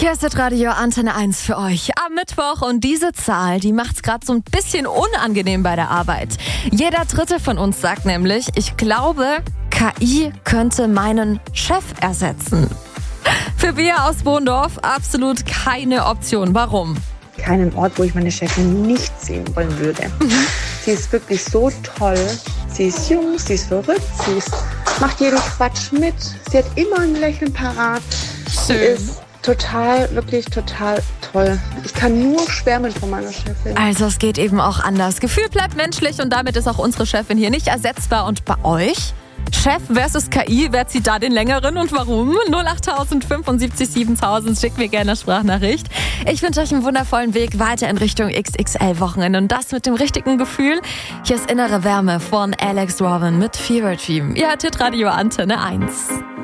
Hier ist das Radio Antenne 1 für euch am Mittwoch und diese Zahl, die macht's gerade so ein bisschen unangenehm bei der Arbeit. Jeder Dritte von uns sagt nämlich, ich glaube, KI könnte meinen Chef ersetzen. Für Bea aus Bohndorf absolut keine Option. Warum? Keinen Ort, wo ich meine Chefin nicht sehen wollen würde. Sie ist wirklich so toll. Sie ist jung, sie ist verrückt, macht jeden Quatsch mit. Sie hat immer ein Lächeln parat. Sie ist wirklich total toll. Ich kann nur schwärmen von meiner Chefin. Also es geht eben auch anders. Gefühl bleibt menschlich und damit ist auch unsere Chefin hier nicht ersetzbar. Und bei euch? Chef versus KI, wer zieht da den längeren und warum? 08000 75 7000, schickt mir gerne eine Sprachnachricht. Ich wünsche euch einen wundervollen Weg weiter in Richtung XXL-Wochenende und das mit dem richtigen Gefühl. Hier ist Innere Wärme von Alex Robin mit Fever Dream. Ihr hört Radio Antenne 1.